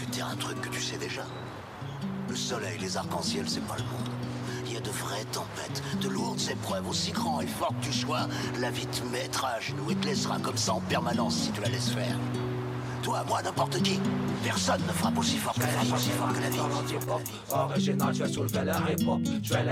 dire un truc que tu sais déjà. Le soleil, les arcs-en-ciel, c'est pas le monde. Il y a de vraies tempêtes, de lourdes épreuves, aussi grand et fort que tu sois. La vie te mettra à genoux et te laissera comme ça en permanence si tu la laisses faire. Toi, moi, n'importe qui. Personne ne frappe aussi fort que la vie. Aussi fort que la vie. Original, je vais soulever le hip-hop.